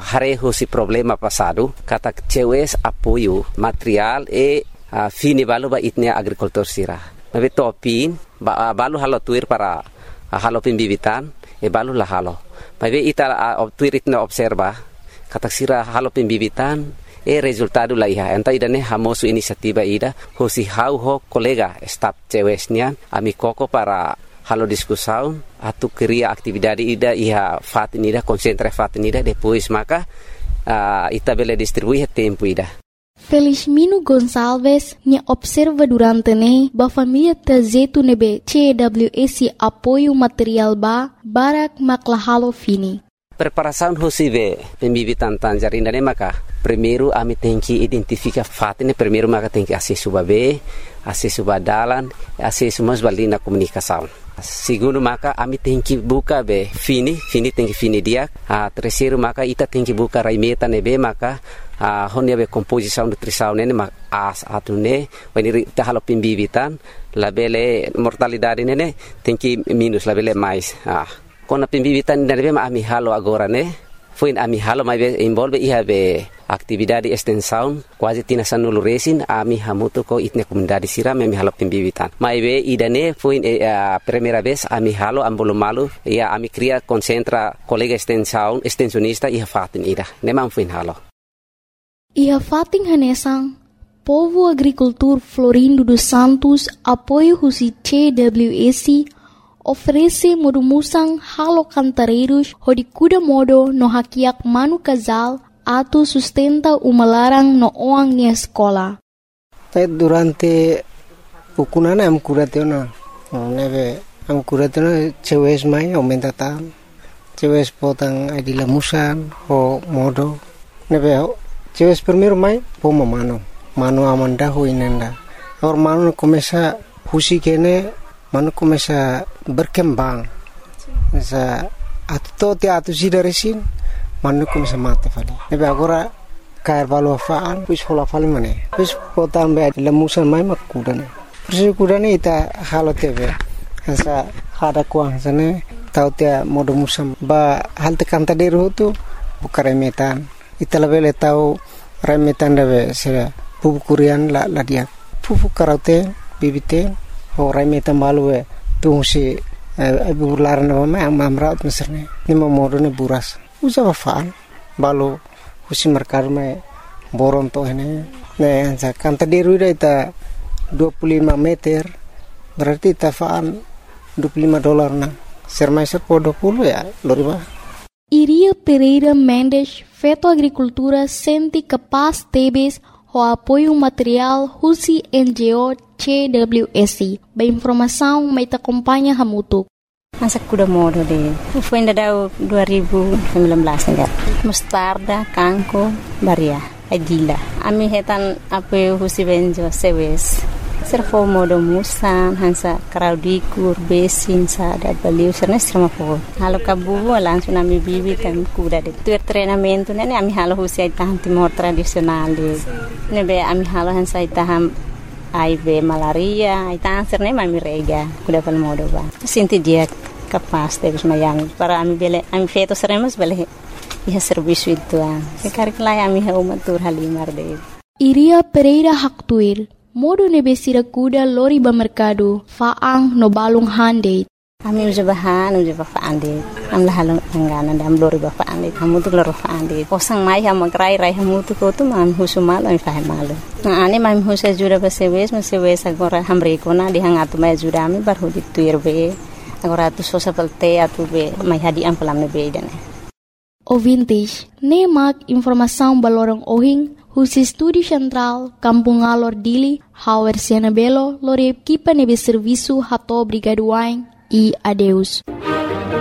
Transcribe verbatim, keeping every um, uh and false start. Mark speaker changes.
Speaker 1: hare husi problema passado kata cewes apoio material e uh, fini balu ba itnia agricultor sira mabe topin ba, uh, balu halo tuir para uh, halo pembibitan e balu la halo mabe ita uh, tuir itna observa kata sira halo pembibitan e resultado la iha enta idane hamosu inisiativa ida husi hau ho kolega staff cewesnya ami koko para halo discussão atu cria atividade ida iha fatinida concentra fatinida depois maka uh, ita bele distribuir tempo ida.
Speaker 2: Felizmino Gonçalves ne observa durante ne ba família tazetu nebe C W S apoio material ba barak maklahalo fini.
Speaker 1: Preparação husive pembibitan tangerina ne maka primeiro ami tem que identificar fatine primeiro maka tem que acesso babe acesso badalan acesso mas balina comunicação. Segundo maka ami tem que buka be fini fini tem que fini dia a terceiro maka ita tem que buka raimeta nebe maka a honia be composição nutrição nene mak as atune wani ta halo pembibitan labele mortalidade nene tem que minus labele mais ah kona pembibitan nebe ami halo agora ne foi ami halo mai be envolve iha be atividade extensão quase tina sanulu resin ami hamuto ko itne comunidade sira ami halo pembibitan mai be idane foi a primeira vez ami halo ambolo malu ia ami cria concentra colega extensão extensionista iha fatin ida nemam foi halo
Speaker 2: iha fatin hanesang povo agricultor Florindo dos Santos apoio husi C W S oferece modumusang halo cantareiros hodi kuda modo no hakiak manu casal atau sustenta uma larang no oang ni escola.
Speaker 3: Durante pukunana am kuratena neve am kuratena cewes mai aumenta tan cewes potang adila musan ho modo neve cewes primeiro mai poma mano mano amanda ho inenda or mano começa husi kene mano começa berkembang sa atto te atu sidaresin mano começa mate fali nebe agora cair valo faan pus hola fali mane pus potan be lemusan mai makudane persi kudane ita halo tebe sa hada kuang sane tau te modo musam ba halte kanta deru tu bukare metan ita lebele tau remetan debe se pupu kurian la la dia pupu karaute bibite ho remetan balue tu si ibu laran ma mamra meserne ni modo ne buras usa faan balu husi merkar me boron to ini ne sa kanta deru ita dua puluh lima meter berarti tafaan dua puluh lima dolar na sermai serpo dua puluh ya loriba.
Speaker 2: Iria Pereira Mendes feto agricultura senti capaz tebes ho apoio material husi N G O C W S ba informação mai ta acompanha hamutuk.
Speaker 4: Masa kuda modo de foi ainda deu dua ribu sembilan belas enggak mustarda kangko baria adila ami hetan apoio husi benjo sewes servo modo musan hansa kraudikur besin sa da baliu serna serma po halo kabu langsung ami bibi kan kuda de tu treinamento nene ami halo husi taham timor tradisional de nebe ami halo hansa taham ai be malaria ai tan serne mami rega kuda pal modo ba sinti dia capaz de mayami para ami bele ami feto seremos bele iha serviço itu ah sekar kelai ami ha umatur halimar de
Speaker 2: Iria Pereira Haktuir modo nebesira kuda lori ba mercado faang no balung hande
Speaker 4: ami uja bahan uja ba faande am la halong angana dam lori ba faande kamu tu lori faande posang mai ha magrai rai hamu tu ko tu mam husumal ai fahe malu na ani mam husa jura ba sewes ma sewes agora hamre kona di hangatu mai jura ami bar hodi tuir be agora tu sosa pelte atu be mai hadi am pelam ne be dane
Speaker 2: o vintage ne mak informação balorong ohing husi Estúdio Central, Kampung Alor Dili, Hauer Siena Belo, lore equipa nebe serviço hato brigaduain e adeus.